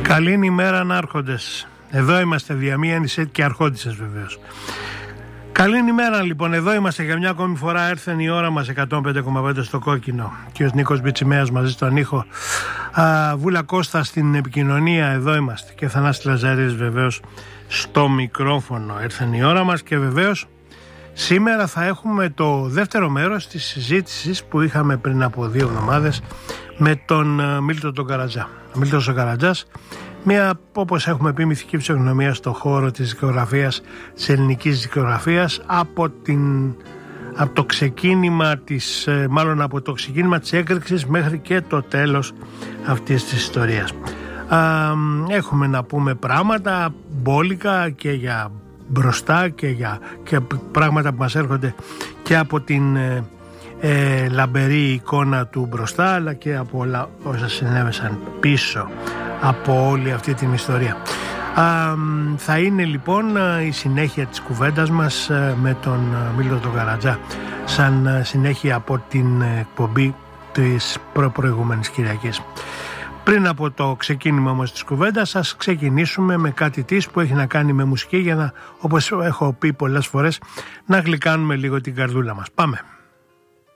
Καλή ημέρα ανάρχοντες. Εδώ είμαστε διαμήανοι και αρχόντισσες βεβαίως. Καλή ημέρα λοιπόν, εδώ είμαστε για μια ακόμη φορά. Έρθεν η ώρα μας 105,5 στο κόκκινο. Και ο Νίκος Μπιτσιμέας μαζί στον ήχο. Βούλα Κώστα στην επικοινωνία, εδώ είμαστε. Και Θανάσης Λαζαρής βεβαίως στο μικρόφωνο. Έρθεν η ώρα μας και βεβαίως σήμερα θα έχουμε το δεύτερο μέρος της συζήτησης που είχαμε πριν από 2 εβδομάδες με τον Μίλτο τον Καρατζά. Ο Μίλτος ο Καρατζάς, μια, όπως έχουμε πει, μυθική φυσιογνωμία στον χώρο της δικογραφίας, της ελληνικής δικογραφίας, από το ξεκίνημα της, από το ξεκίνημα της έκρηξης μέχρι και το τέλος αυτής της ιστορίας. Έχουμε να πούμε πράγματα μπόλικα και για μπροστά και πράγματα που μας έρχονται και από την λαμπερή εικόνα του μπροστά, αλλά και από όλα όσα συνέβησαν πίσω από όλη αυτή την ιστορία. Θα είναι λοιπόν η συνέχεια της κουβέντας μας με τον Μίλτο τον Καρατζά, σαν συνέχεια από την εκπομπή της προηγούμενης Κυριακής. Πριν από το ξεκίνημα όμως της κουβέντας, ας ξεκινήσουμε με κάτι που έχει να κάνει με μουσική, για να, όπως έχω πει πολλές φορές, να γλυκάνουμε λίγο την καρδούλα μας. Πάμε!